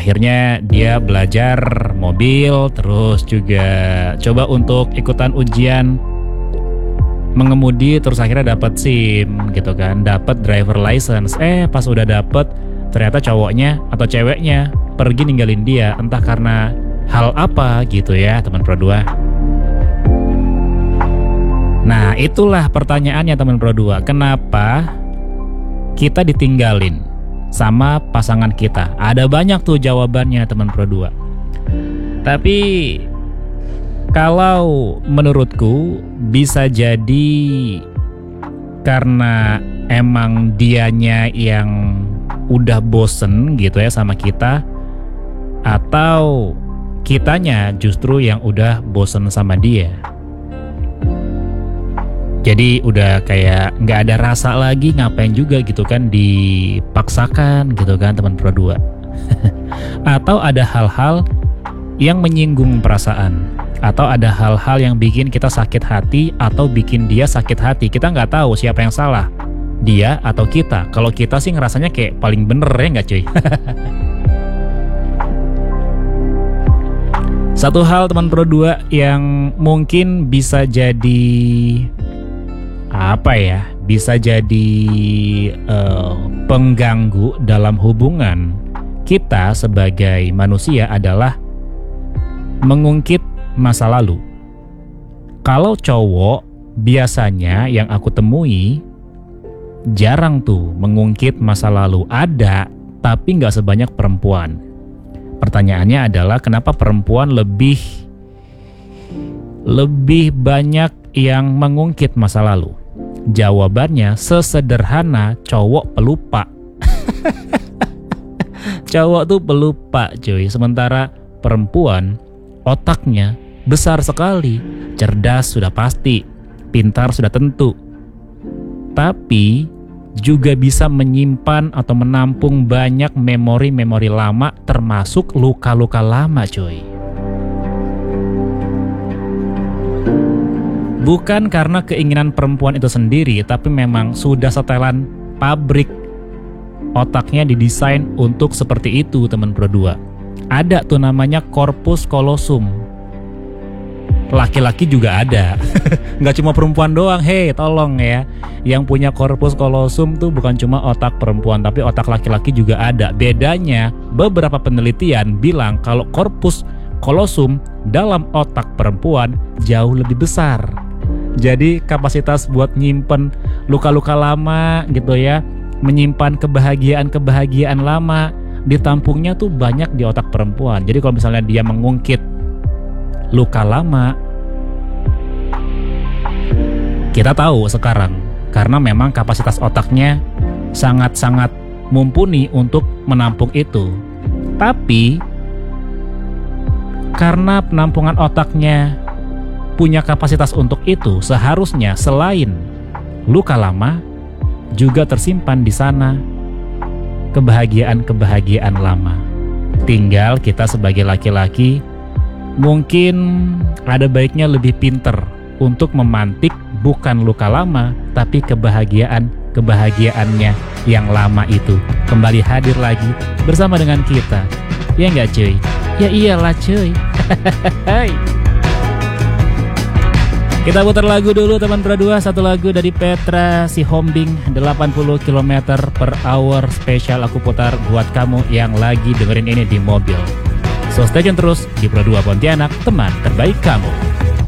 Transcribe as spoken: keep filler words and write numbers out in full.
Akhirnya dia belajar mobil, terus juga coba untuk ikutan ujian mengemudi, terus akhirnya dapat SIM gitu kan, dapat driver license. Eh pas udah dapet, ternyata cowoknya atau ceweknya pergi ninggalin dia, entah karena hal apa gitu ya teman Pro dua. Nah itulah pertanyaannya teman Pro dua, kenapa kita ditinggalin sama pasangan kita? Ada banyak tuh jawabannya teman Pro dua. Tapi kalau menurutku bisa jadi karena emang dianya yang udah bosen gitu ya sama kita, atau kitanya justru yang udah bosen sama dia. Jadi udah kayak nggak ada rasa lagi, ngapain juga gitu kan dipaksakan gitu kan teman Pro dua. Atau ada hal-hal yang menyinggung perasaan, atau ada hal-hal yang bikin kita sakit hati atau bikin dia sakit hati. Kita nggak tahu siapa yang salah, dia atau kita. Kalau kita sih ngerasanya kayak paling bener ya nggak cuy. Satu hal teman Pro dua yang mungkin bisa jadi apa ya, bisa jadi uh, pengganggu dalam hubungan kita sebagai manusia adalah mengungkit masa lalu. Kalau cowok biasanya yang aku temui jarang tuh mengungkit masa lalu. Ada, tapi nggak sebanyak perempuan. Pertanyaannya adalah kenapa perempuan lebih lebih banyak yang mengungkit masa lalu? Jawabannya sesederhana cowok pelupa. Cowok tuh pelupa cuy. Sementara perempuan otaknya besar sekali, cerdas sudah pasti, pintar sudah tentu, tapi juga bisa menyimpan atau menampung banyak memori-memori lama, termasuk luka-luka lama cuy. Bukan karena keinginan perempuan itu sendiri, tapi memang sudah setelan pabrik otaknya didesain untuk seperti itu teman Pro dua. Ada tuh namanya corpus callosum. Laki-laki juga ada. Nggak cuma perempuan doang, hei tolong ya. Yang punya corpus callosum tuh bukan cuma otak perempuan, tapi otak laki-laki juga ada. Bedanya, beberapa penelitian bilang kalau corpus callosum dalam otak perempuan jauh lebih besar. Jadi kapasitas buat nyimpen luka-luka lama gitu ya, menyimpan kebahagiaan-kebahagiaan lama, ditampungnya tuh banyak di otak perempuan. Jadi kalau misalnya dia mengungkit luka lama, kita tahu sekarang karena memang kapasitas otaknya sangat-sangat mumpuni untuk menampung itu. Tapi karena penampungan otaknya punya kapasitas untuk itu, seharusnya selain luka lama juga tersimpan di sana kebahagiaan-kebahagiaan lama. Tinggal kita sebagai laki-laki mungkin ada baiknya lebih pinter untuk memantik bukan luka lama, tapi kebahagiaan-kebahagiaannya yang lama itu kembali hadir lagi bersama dengan kita. Ya nggak cuy? Ya iyalah cuy. Kita putar lagu dulu teman Pro dua, satu lagu dari Petra Sihombing, delapan puluh kilometer per hour spesial aku putar buat kamu yang lagi dengerin ini di mobil. So stay tune terus di Pro dua Pontianak, teman terbaik kamu.